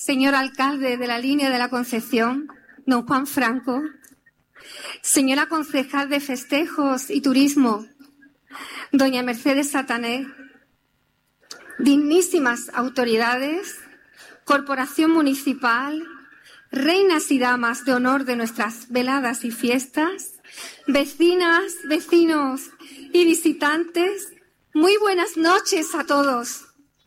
señor alcalde de la Línea de la Concepción, don Juan Franco, señora concejal de Festejos y Turismo, doña Mercedes Satané, dignísimas autoridades, corporación municipal, reinas y damas de honor de nuestras veladas y fiestas, vecinas, vecinos y visitantes, muy buenas noches a todos.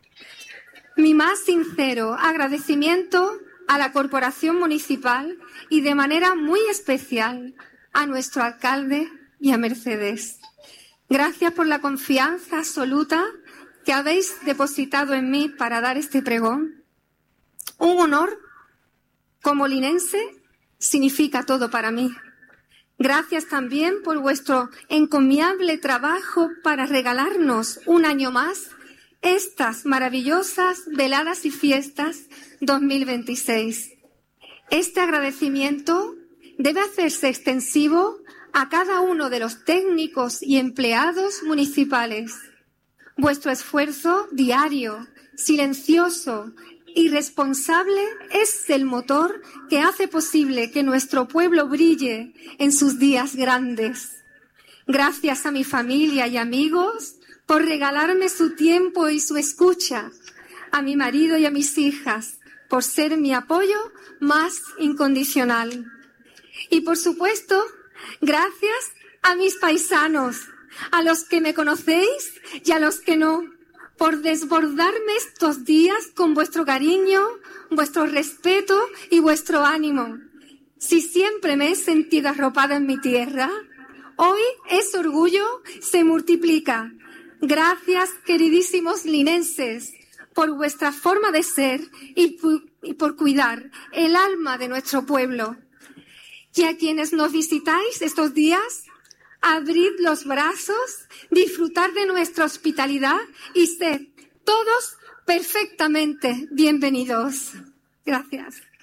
Mi más sincero agradecimiento a la Corporación Municipal y de manera muy especial a nuestro alcalde y a Mercedes. Gracias por la confianza absoluta que habéis depositado en mí para dar este pregón. Un honor como linense significa todo para mí. Gracias también por vuestro encomiable trabajo para regalarnos un año más estas maravillosas veladas y fiestas 2026. Este agradecimiento debe hacerse extensivo a cada uno de los técnicos y empleados municipales. Vuestro esfuerzo diario, silencioso y responsable es el motor que hace posible que nuestro pueblo brille en sus días grandes. Gracias a mi familia y amigos por regalarme su tiempo y su escucha, a mi marido y a mis hijas por ser mi apoyo más incondicional. Y por supuesto, gracias a mis paisanos, a los que me conocéis y a los que no, por desbordarme estos días con vuestro cariño, vuestro respeto y vuestro ánimo. Si siempre me he sentido arropada en mi tierra, hoy ese orgullo se multiplica. Gracias, queridísimos linenses, por vuestra forma de ser y por cuidar el alma de nuestro pueblo. Y a quienes nos visitáis estos días, abrid los brazos, disfrutad de nuestra hospitalidad y sed todos perfectamente bienvenidos. Gracias.